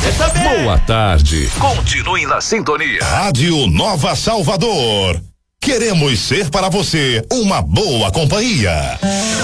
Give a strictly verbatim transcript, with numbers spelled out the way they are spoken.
você também. Boa tarde. Continue na sintonia. Rádio Nova Salvador. Queremos ser para você uma boa companhia.